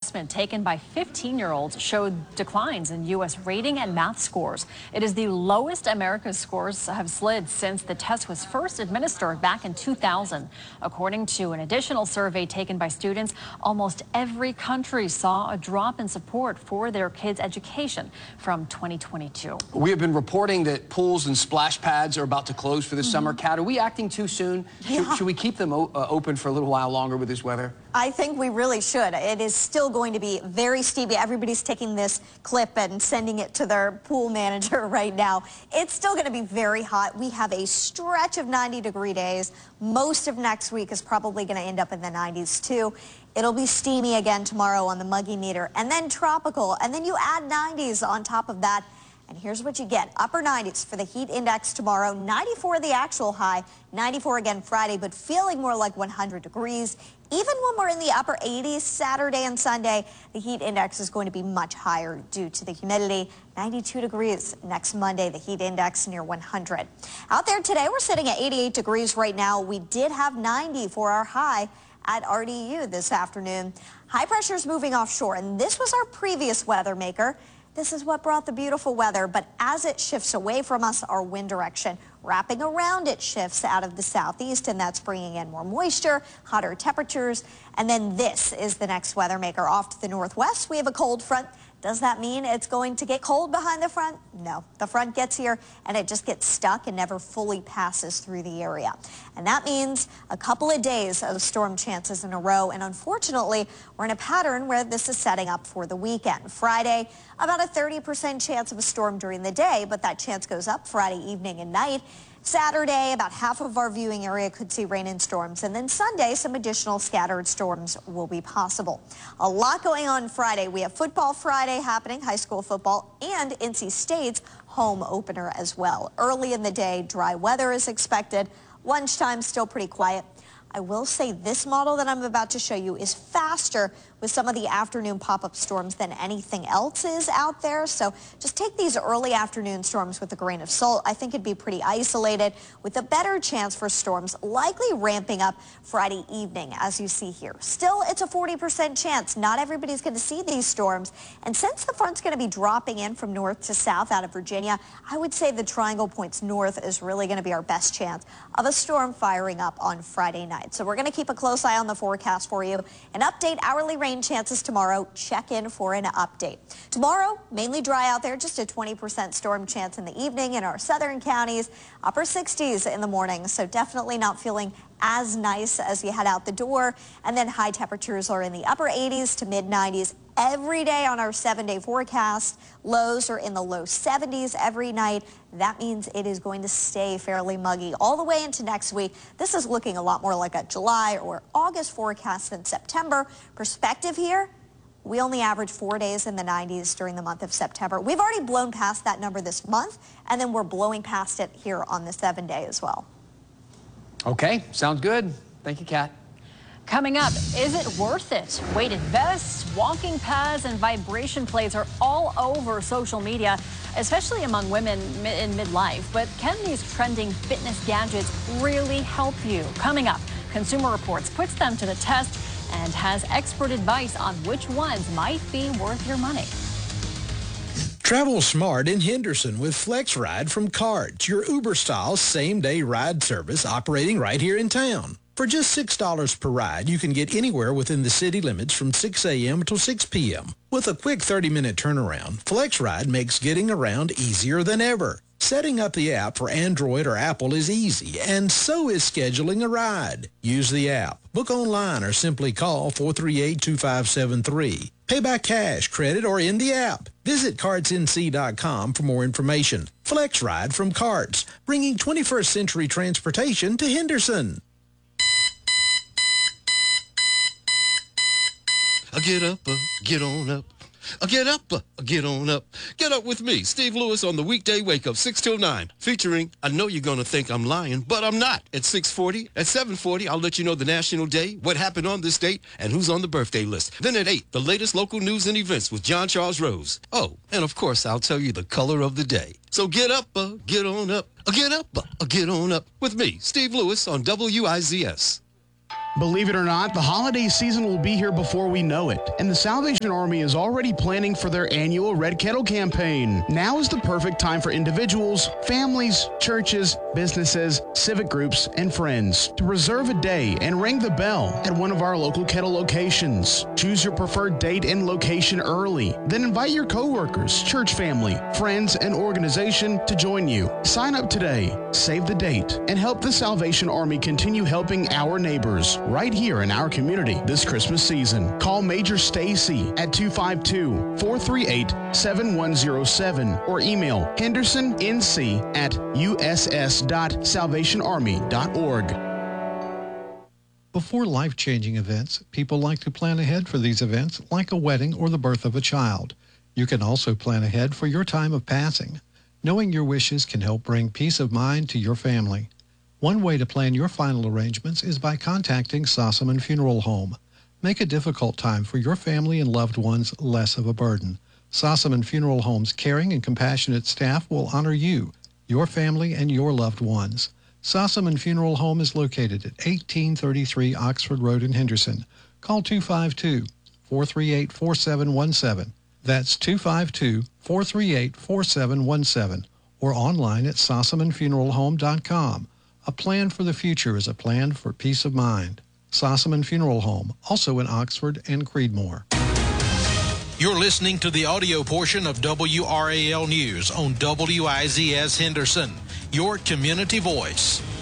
assessment taken by 15-year-olds showed declines in U.S. rating and math scores. It is the lowest America's scores have slid since the test was first administered back in 2000. According to an additional survey taken by students, almost every country saw a drop in support for their kids' education from 2022. We have been reporting that pools and splash pads are about to close for the summer. Kat, are we acting too soon? Should we keep them open for a little while longer with this weather? I think we really should. It is still going to be very steamy. Everybody's taking this clip and sending it to their pool manager right now. It's still going to be very hot. We have a stretch of 90-degree days. Most of next week is probably going to end up in the 90s too. It'll be steamy again tomorrow on the muggy meter, and then tropical, and then you add 90s on top of that. And here's what you get. Upper 90s for the heat index tomorrow, 94 the actual high, 94 again Friday, but feeling more like 100 degrees. Even when we're in the upper 80s Saturday and Sunday, the heat index is going to be much higher due to the humidity. 92 degrees next Monday, the heat index near 100. Out there today, we're sitting at 88 degrees right now. We did have 90 for our high at RDU this afternoon. High pressure is moving offshore, and this was our previous weather maker. This is what brought the beautiful weather, but as it shifts away from us, our wind direction wrapping around it shifts out of the southeast, and that's bringing in more moisture, hotter temperatures, and then this is the next weather maker. Off to the northwest, we have a cold front. Does that mean it's going to get cold behind the front? No. The front gets here and it just gets stuck and never fully passes through the area. And that means a couple of days of storm chances in a row. And unfortunately, we're in a pattern where this is setting up for the weekend. Friday, about a 30% chance of a storm during the day, but that chance goes up Friday evening and night. Saturday, about half of our viewing area could see rain and storms. And then Sunday, some additional scattered storms will be possible. A lot going on Friday. We have football Friday happening, high school football, and NC State's home opener as well. Early in the day, dry weather is expected. Lunchtime, still pretty quiet. I will say this model that I'm about to show you is faster with some of the afternoon pop-up storms than anything else is out there. So just take these early afternoon storms with a grain of salt. I think it'd be pretty isolated with a better chance for storms likely ramping up Friday evening, as you see here. Still, it's a 40% chance. Not everybody's going to see these storms. And since the front's going to be dropping in from north to south out of Virginia, I would say the triangle points north is really going to be our best chance of a storm firing up on Friday night. So we're going to keep a close eye on the forecast for you and update hourly rain chances tomorrow. Check in for an update. Tomorrow, mainly dry out there, just a 20% storm chance in the evening in our southern counties, upper 60s in the morning. So definitely not feeling as nice as you head out the door. And then high temperatures are in the upper 80s to mid 90s every day on our 7-day forecast. Lows are in the low 70s every night. That means it is going to stay fairly muggy all the way into next week. This is looking a lot more like a July or August forecast than September. Perspective here, we only average 4 days in the 90s during the month of September. We've already blown past that number this month, and then we're blowing past it here on the 7-day as well. Okay, sounds good. Thank you, Kat. Coming up, is it worth it? Weighted vests, walking pads, and vibration plates are all over social media, especially among women in midlife. But can these trending fitness gadgets really help you? Coming up, Consumer Reports puts them to the test and has expert advice on which ones might be worth your money. Travel smart in Henderson with FlexRide from Carts, your Uber-style same-day ride service operating right here in town. For just $6 per ride, you can get anywhere within the city limits from 6 a.m. till 6 p.m. With a quick 30-minute turnaround, FlexRide makes getting around easier than ever. Setting up the app for Android or Apple is easy, and so is scheduling a ride. Use the app, book online, or simply call 438-2573. Pay by cash, credit, or in the app. Visit cartsnc.com for more information. FlexRide from Carts, bringing 21st century transportation to Henderson. Get up, get on up. Get up, get on up. Get up with me, Steve Lewis, on the weekday Wake Up 6 till 9, featuring I Know You're Gonna Think I'm Lying, but I'm not. At 6:40, at 7:40, I'll let you know the national day, what happened on this date, and who's on the birthday list. Then at 8, the latest local news and events with John Charles Rose. Oh, and of course, I'll tell you the color of the day. So get up, get on up. Get up, get on up with me, Steve Lewis, on WIZS. Believe it or not, the holiday season will be here before we know it, and the Salvation Army is already planning for their annual Red Kettle campaign. Now is the perfect time for individuals, families, churches, businesses, civic groups, and friends to reserve a day and ring the bell at one of our local Kettle locations. Choose your preferred date and location early, then invite your coworkers, church family, friends, and organization to join you. Sign up today, save the date, and help the Salvation Army continue helping our neighbors right here in our community this Christmas season. Call Major Stacy at 252-438-7107 or email hendersonnc@uss.salvationarmy.org. Before life-changing events, people like to plan ahead for these events, like a wedding or the birth of a child. You can also plan ahead for your time of passing. Knowing your wishes can help bring peace of mind to your family. One way to plan your final arrangements is by contacting Sossaman Funeral Home. Make a difficult time for your family and loved ones less of a burden. Sossaman Funeral Home's caring and compassionate staff will honor you, your family, and your loved ones. Sossaman Funeral Home is located at 1833 Oxford Road in Henderson. Call 252-438-4717. That's 252-438-4717 or online at sossamanfuneralhome.com. A plan for the future is a plan for peace of mind. Sossaman Funeral Home, also in Oxford and Creedmoor. You're listening to the audio portion of WRAL News on WIZS Henderson, your community voice.